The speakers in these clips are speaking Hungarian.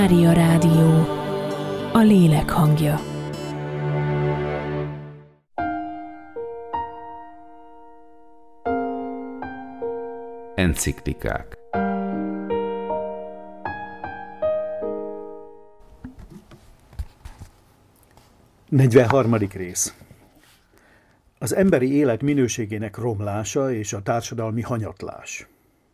Mária Rádió, a lélek hangja. Enciklikák. Negyvenharmadik rész. Az emberi élet minőségének romlása és a társadalmi hanyatlás.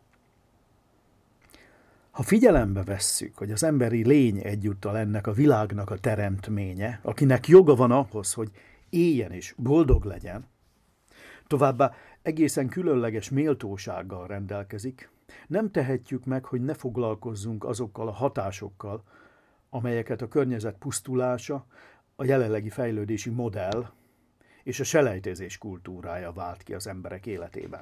Ha figyelembe vesszük, hogy az emberi lény egyúttal ennek a világnak a teremtménye, akinek joga van ahhoz, hogy éljen és boldog legyen, továbbá egészen különleges méltósággal rendelkezik, nem tehetjük meg, hogy ne foglalkozzunk azokkal a hatásokkal, amelyeket a környezet pusztulása, a jelenlegi fejlődési modell és a selejtezés kultúrája vált ki az emberek életében.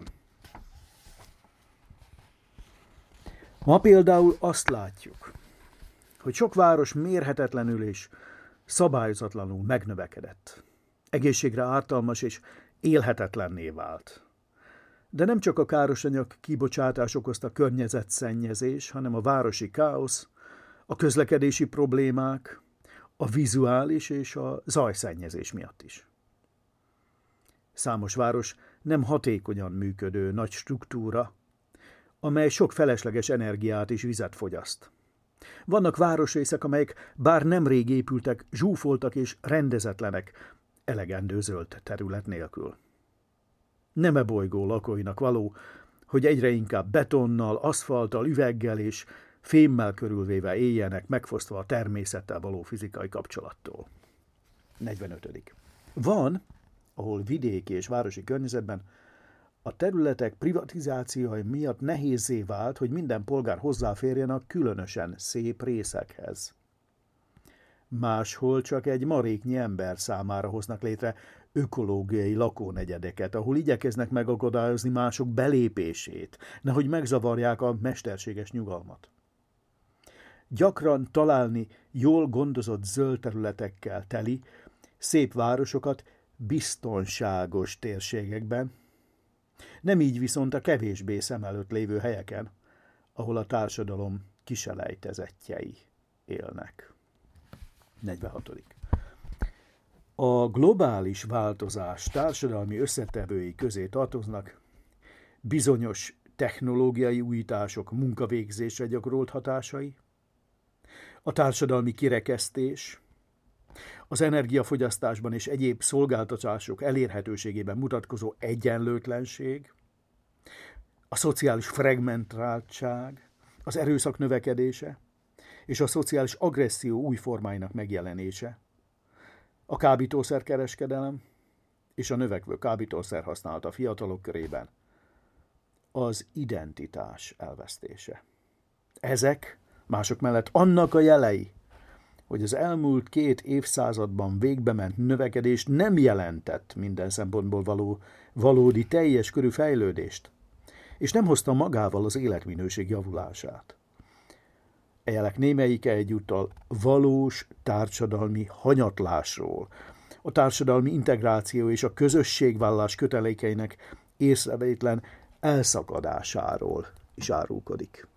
Ma például azt látjuk, hogy sok város mérhetetlenül és szabályozatlanul megnövekedett. Egészségre ártalmas és élhetetlenné vált. De nem csak a károsanyag kibocsátás okozta környezetszennyezés, hanem a városi káosz, a közlekedési problémák, a vizuális és a zajszennyezés miatt is. Számos város nem hatékonyan működő nagy struktúra, amely sok felesleges energiát és vizet fogyaszt. Vannak városrészek, amelyek bár nemrég épültek, zsúfoltak és rendezetlenek, elegendő zöld terület nélkül. Nem e bolygó lakóinak való, hogy egyre inkább betonnal, aszfalttal, üveggel és fémmel körülvéve éljenek, megfosztva a természettel való fizikai kapcsolattól. 45. Van, ahol vidéki és városi környezetben a területek privatizációi miatt nehézzé vált, hogy minden polgár hozzáférjen a különösen szép részekhez. Máshol csak egy maréknyi ember számára hoznak létre ökológiai lakónegyedeket, ahol igyekeznek megakadályozni mások belépését, nehogy megzavarják a mesterséges nyugalmat. Gyakran találni jól gondozott zöld területekkel teli, szép városokat biztonságos térségekben, nem így viszont a kevésbé szem előtt lévő helyeken, ahol a társadalom kiselejtezettjei élnek. 46. A globális változás társadalmi összetevői közé tartoznak bizonyos technológiai újítások munkavégzésre gyakorolt hatásai, a társadalmi kirekesztés, az energiafogyasztásban és egyéb szolgáltatások elérhetőségében mutatkozó egyenlőtlenség, a szociális fragmentáltság, az erőszak növekedése és a szociális agresszió új formáinak megjelenése, a kábítószerkereskedelem és a növekvő kábítószer használata fiatalok körében, az identitás elvesztése. Ezek mások mellett annak a jelei, hogy az elmúlt 2 évszázadban végbement növekedés nem jelentett minden szempontból valódi teljes körű fejlődést, és nem hozta magával az életminőség javulását. E jelek némelyike egyúttal valós társadalmi hanyatlásról, a társadalmi integráció és a közösségvállalás kötelékeinek észrevétlen elszakadásáról is árulkodik.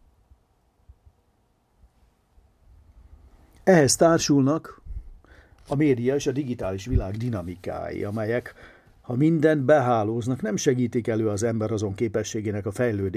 Ehhez társulnak a média és a digitális világ dinamikái, amelyek, ha mindent behálóznak, nem segítik elő az ember azon képességének a fejlődését,